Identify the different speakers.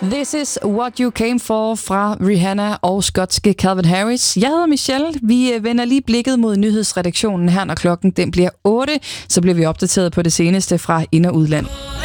Speaker 1: This is what you came for fra Rihanna og skotske Calvin Harris. Jeg hedder Michelle. Vi vender lige blikket mod nyhedsredaktionen her, når klokken den bliver 8. Så bliver vi opdateret på det seneste fra ind- og udland.